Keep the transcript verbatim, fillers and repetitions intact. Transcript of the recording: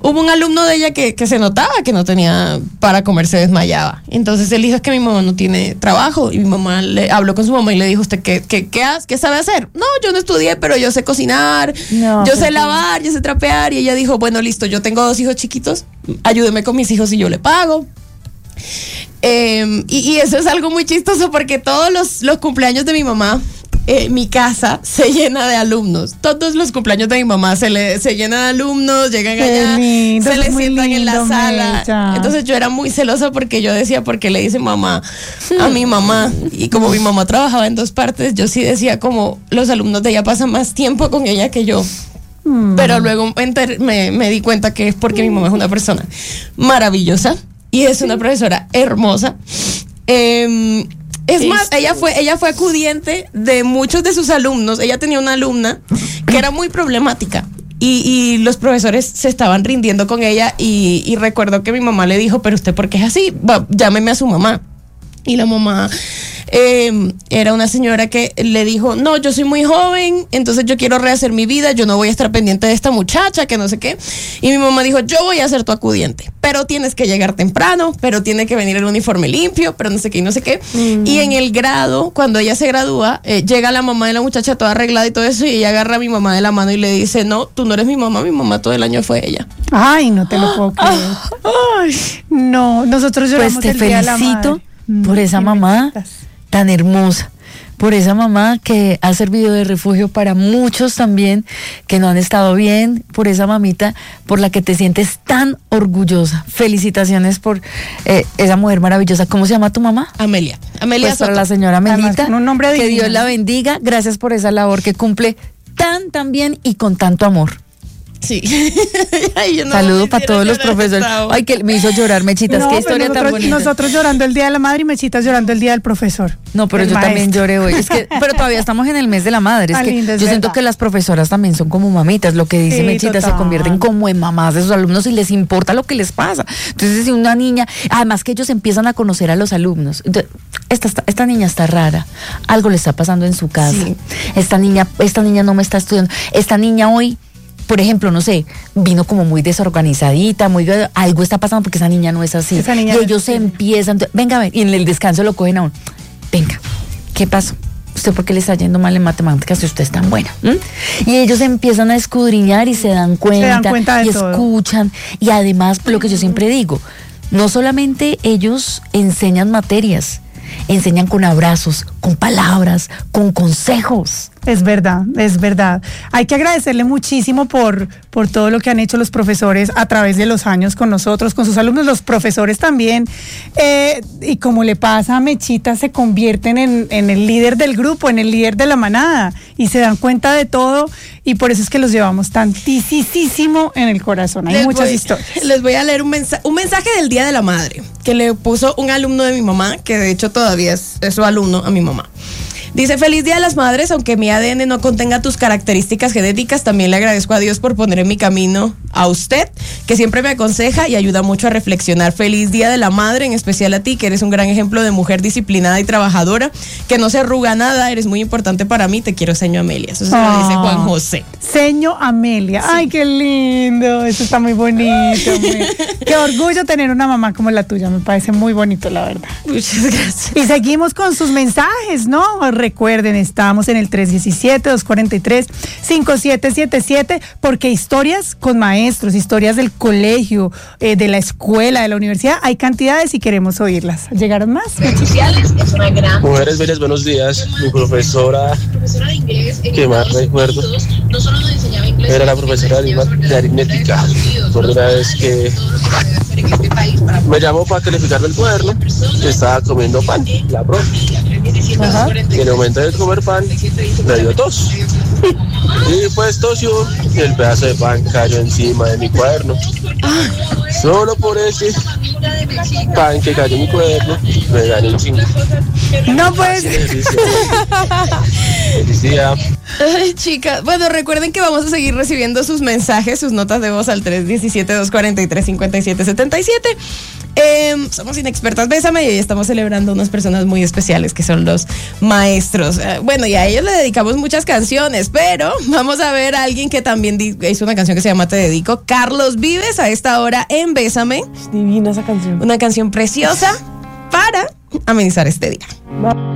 hubo un alumno de ella que, que se notaba que no tenía para comer, se desmayaba. Entonces él dijo, es que mi mamá no tiene trabajo. Y mi mamá le habló con su mamá y le dijo, ¿usted qué, qué, qué, hace, qué sabe hacer? No, yo no estudié, pero yo sé cocinar, no, yo sé lavar, yo sé trapear. Y ella dijo, bueno, listo, yo tengo dos hijos chiquitos, ayúdeme con mis hijos y yo le pago. Eh, y, y eso es algo muy chistoso porque todos los, los cumpleaños de mi mamá, Eh, mi casa se llena de alumnos. Todos los cumpleaños de mi mamá se le se llena de alumnos, llegan Qué allá, lindo, se les sientan lindo, en la sala. Mecha. Entonces yo era muy celosa porque yo decía, porque le dice mamá a mi mamá, y como mi mamá trabajaba en dos partes, yo sí decía como los alumnos de ella pasan más tiempo con ella que yo. Mm. Pero luego enter, me, me di cuenta que es porque mi mamá es una persona maravillosa y es una profesora hermosa. Eh, Es más, ella fue, ella fue acudiente de muchos de sus alumnos. Ella tenía una alumna que era muy problemática y, y los profesores se estaban rindiendo con ella y, y recuerdo que mi mamá le dijo, pero usted ¿por qué es así? Va, llámeme a su mamá. Y la mamá eh, era una señora que le dijo, no, yo soy muy joven, entonces yo quiero rehacer mi vida, yo no voy a estar pendiente de esta muchacha, que no sé qué. Y mi mamá dijo, yo voy a ser tu acudiente, pero tienes que llegar temprano, pero tiene que venir el uniforme limpio, pero no sé qué y no sé qué. Mm. Y en el grado, cuando ella se gradúa, eh, llega la mamá de la muchacha toda arreglada y todo eso, y ella agarra a mi mamá de la mano y le dice, no, tú no eres mi mamá, mi mamá todo el año fue ella. Ay, no te lo puedo creer. Ay, no, nosotros lloramos pues te el día de la felicito madre. por esa mamá tan hermosa, por esa mamá que ha servido de refugio para muchos también que no han estado bien, por esa mamita por la que te sientes tan orgullosa. Felicitaciones por eh, esa mujer maravillosa. ¿Cómo se llama tu mamá? Amelia. Amelia pues Soto. Para la señora Amelita, un nombre que divino. Dios la bendiga. Gracias por esa labor que cumple tan, tan bien y con tanto amor. Sí. Ay, yo no Saludo para todos los profesores. Ay, que me hizo llorar, Mechitas. No, qué historia nosotros, tan bonita. Nosotros llorando el Día de la Madre y Mechitas llorando el Día del Profesor. No, pero yo maestro. también lloré hoy. Es que, pero todavía estamos en el mes de la madre. Es Ah, que linda, es yo siento verdad. que las profesoras también son como mamitas. Lo que dice Sí, Mechita, total. se convierten como en mamás de sus alumnos y les importa lo que les pasa. Entonces, si una niña, además que ellos empiezan a conocer a los alumnos. Entonces, esta, esta, esta niña está rara. Algo le está pasando en su casa. Sí. Esta niña, esta niña no me está estudiando. Esta niña hoy, por ejemplo, no sé, vino como muy desorganizadita, muy algo está pasando porque esa niña no es así. Esa niña y no ellos es se así. empiezan, venga a ver, y en el descanso lo cogen a uno. Venga, ¿qué pasó? ¿Usted por qué le está yendo mal en matemáticas si usted es tan buena? ¿Mm? Y ellos empiezan a escudriñar y se dan cuenta, Se dan cuenta de y todo. escuchan. Y además, lo que yo siempre digo, no solamente ellos enseñan materias, enseñan con abrazos, con palabras, con consejos. Es verdad, es verdad. Hay que agradecerle muchísimo por, por todo lo que han hecho los profesores a través de los años con nosotros, con sus alumnos, los profesores también. Eh, y como le pasa a Mechita, se convierten en, en el líder del grupo, en el líder de la manada, y se dan cuenta de todo, y por eso es que los llevamos tantísimo en el corazón. Hay Les muchas voy- historias. Les voy a leer un, mensa- un mensaje del Día de la Madre que le puso un alumno de mi mamá, que de hecho todavía es, es su alumno, a mi mamá. Dice, feliz Día de las Madres, aunque mi A D N no contenga tus características genéticas, también le agradezco a Dios por poner en mi camino a usted, que siempre me aconseja y ayuda mucho a reflexionar. Feliz Día de la Madre, en especial a ti, que eres un gran ejemplo de mujer disciplinada y trabajadora, que no se arruga nada, eres muy importante para mí, te quiero, señor Amelia. Eso se lo dice Juan José. Seño Amelia. Ay, qué lindo. Eso está muy bonito. muy- Qué orgullo tener una mamá como la tuya. Me parece muy bonito, la verdad. Muchas gracias. Y seguimos con sus mensajes, ¿no? Recuerden, estamos en el tres uno siete, dos cuatro tres, cinco siete siete siete, porque historias con maestros, historias del colegio, eh, de la escuela, de la universidad, hay cantidades y queremos oírlas. ¿Llegaron más? Mujeres bellas, buenos días. Mi profesora que más recuerdo era la profesora de de aritmética. Recuerdo una vez que me llamó para calificarme el cuaderno, estaba comiendo pan, la profe. Ajá. Y en el momento de comer pan, me dio tos. Y pues tosió y el pedazo de pan cayó encima de mi cuaderno. Solo por ese pan que cayó en mi cuaderno, me gané un cinco. No, pues. Feliz día. Feliz día. Ay, chicas. Bueno, recuerden que vamos a seguir recibiendo sus mensajes, sus notas de voz al tres uno siete, dos cuatro tres, cinco siete siete siete. Eh, somos Inexpertas Bésame y hoy estamos celebrando unas personas muy especiales que son los maestros. Eh, bueno, y a ellos le dedicamos muchas canciones, pero vamos a ver a alguien que también di- hizo una canción que se llama Te Dedico. Carlos Vives a esta hora en Bésame. Divina esa canción. Una canción preciosa para amenizar este día.